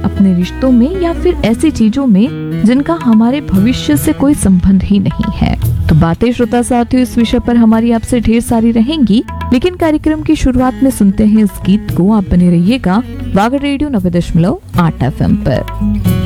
अपने रिश्तों में या फिर ऐसी चीजों में जिनका हमारे भविष्य से कोई संबंध ही नहीं है। तो बातें श्रोता साथियों इस विषय पर हमारी आपसे ढेर सारी रहेंगी, लेकिन कार्यक्रम की शुरुआत में सुनते हैं इस गीत को। आप बने रहिएगा वागड़ रेडियो 90.8 FM पर।